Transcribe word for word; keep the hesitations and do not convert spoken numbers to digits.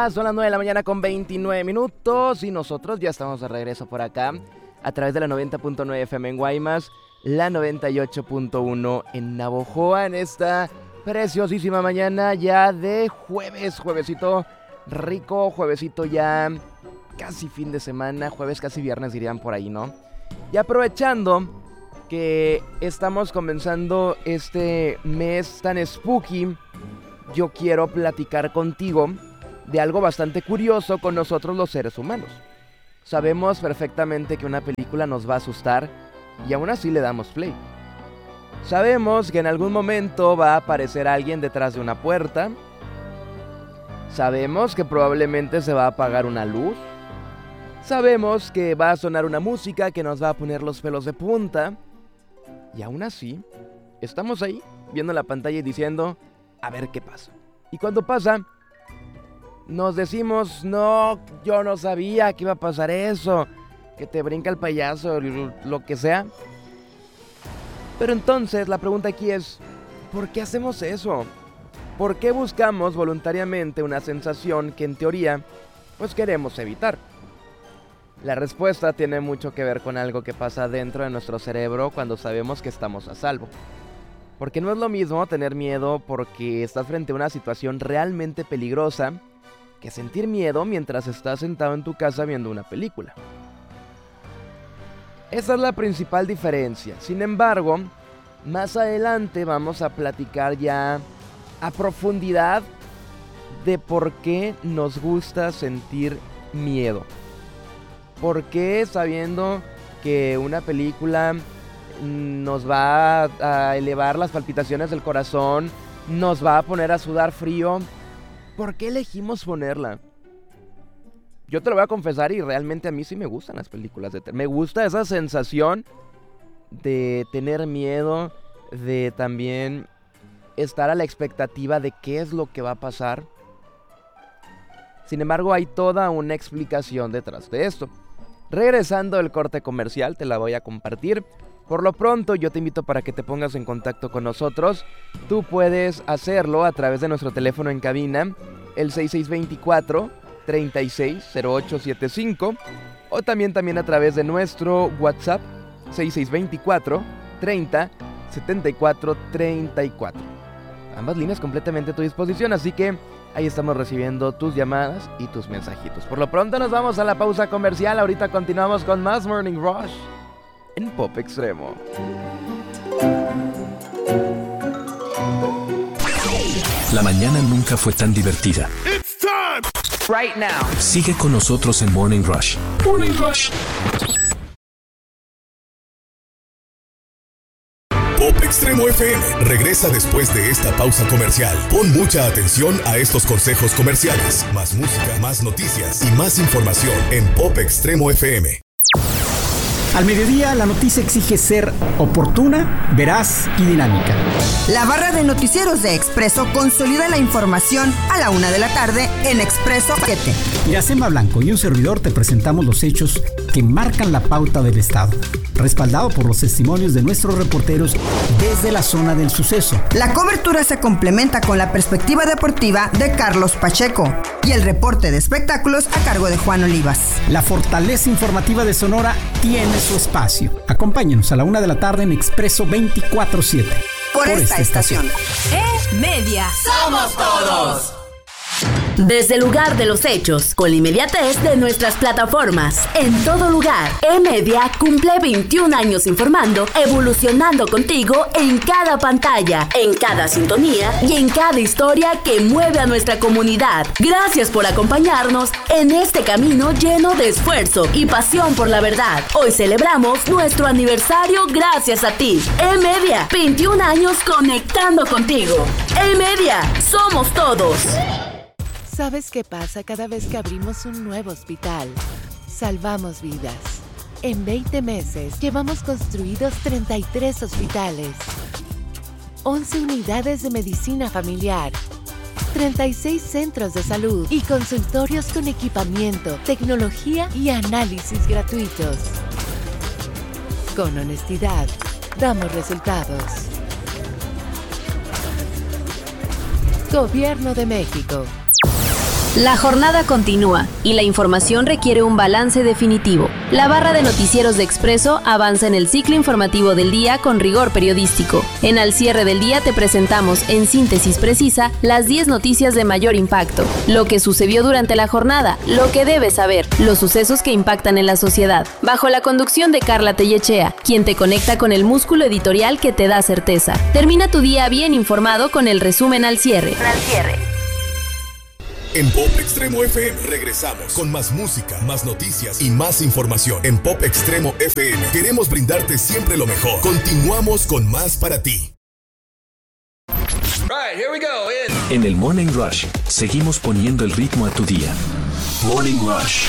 Son las nueve de la mañana con veintinueve minutos y nosotros ya estamos de regreso por acá a través de la noventa punto nueve F M en Guaymas, la noventa y ocho punto uno en Navojoa en esta preciosísima mañana ya de jueves, juevesito rico, juevesito ya casi fin de semana, jueves casi viernes dirían por ahí, ¿no? Y aprovechando que estamos comenzando este mes tan spooky, yo quiero platicar contigo de algo bastante curioso con nosotros los seres humanos. Sabemos perfectamente que una película nos va a asustar y aún así le damos play. Sabemos que en algún momento va a aparecer alguien detrás de una puerta. Sabemos que probablemente se va a apagar una luz. Sabemos que va a sonar una música que nos va a poner los pelos de punta. Y aún así, estamos ahí viendo la pantalla y diciendo, a ver qué pasa. Y cuando pasa, nos decimos, no, yo no sabía que iba a pasar eso, que te brinca el payaso, lo que sea. Pero entonces la pregunta aquí es, ¿por qué hacemos eso? ¿Por qué buscamos voluntariamente una sensación que en teoría, pues queremos evitar? La respuesta tiene mucho que ver con algo que pasa dentro de nuestro cerebro cuando sabemos que estamos a salvo. Porque no es lo mismo tener miedo porque estás frente a una situación realmente peligrosa que sentir miedo mientras estás sentado en tu casa viendo una película. Esa es la principal diferencia. Sin embargo, más adelante vamos a platicar ya a profundidad de por qué nos gusta sentir miedo. ¿Por qué sabiendo que una película nos va a elevar las palpitaciones del corazón, nos va a poner a sudar frío? ¿Por qué elegimos ponerla? Yo te lo voy a confesar y realmente a mí sí me gustan las películas de terror. Me gusta esa sensación de tener miedo, de también estar a la expectativa de qué es lo que va a pasar. Sin embargo, hay toda una explicación detrás de esto. Regresando del corte comercial, te la voy a compartir. Por lo pronto, yo te invito para que te pongas en contacto con nosotros. Tú puedes hacerlo a través de nuestro teléfono en cabina, el seis seis dos cuatro, tres seis cero ocho siete cinco, o también, también a través de nuestro WhatsApp, seis seis dos cuatro, treinta, setenta y cuatro, treinta y cuatro. Ambas líneas completamente a tu disposición, así que ahí estamos recibiendo tus llamadas y tus mensajitos. Por lo pronto nos vamos a la pausa comercial. Ahorita continuamos con más Morning Rush en Pop Extremo. La mañana nunca fue tan divertida. It's time right now. Sigue con nosotros en Morning Rush. Morning Rush. Pop Extremo F M regresa después de esta pausa comercial. Pon mucha atención a estos consejos comerciales. Más música, más noticias y más información en Pop Extremo F M. Al mediodía, la noticia exige ser oportuna, veraz y dinámica. La barra de noticieros de Expreso consolida la información a la una de la tarde en Expreso Paquete. Iracema Blanco y un servidor te presentamos los hechos que marcan la pauta del Estado, respaldado por los testimonios de nuestros reporteros desde la zona del suceso. La cobertura se complementa con la perspectiva deportiva de Carlos Pacheco y el reporte de espectáculos a cargo de Juan Olivas. La fortaleza informativa de Sonora tiene su espacio. Acompáñenos a la una de la tarde en Expreso veinticuatro siete. Por, por esta, esta estación. estación. E-Media. ¡Somos todos! Desde el lugar de los hechos, con la inmediatez de nuestras plataformas. En todo lugar, E-Media cumple veintiún años informando, evolucionando contigo en cada pantalla, en cada sintonía y en cada historia que mueve a nuestra comunidad. Gracias por acompañarnos en este camino lleno de esfuerzo y pasión por la verdad. Hoy celebramos nuestro aniversario gracias a ti. E-Media, veintiún años conectando contigo. E-Media, somos todos. ¿Sabes qué pasa cada vez que abrimos un nuevo hospital? Salvamos vidas. En veinte meses llevamos construidos treinta y tres hospitales, once unidades de medicina familiar, treinta y seis centros de salud y consultorios con equipamiento, tecnología y análisis gratuitos. Con honestidad, damos resultados. Gobierno de México. La jornada continúa y la información requiere un balance definitivo. La barra de noticieros de Expreso avanza en el ciclo informativo del día con rigor periodístico. En Al cierre del día te presentamos, en síntesis precisa, las diez noticias de mayor impacto, lo que sucedió durante la jornada, lo que debes saber, los sucesos que impactan en la sociedad, bajo la conducción de Carla Tellechea, quien te conecta con el músculo editorial que te da certeza. Termina tu día bien informado con el resumen Al cierre. Al cierre. En Pop Extremo F M regresamos con más música, más noticias y más información. En Pop Extremo F M queremos brindarte siempre lo mejor. Continuamos con más para ti. Right, here we go. In. En el Morning Rush seguimos poniendo el ritmo a tu día. Morning Rush.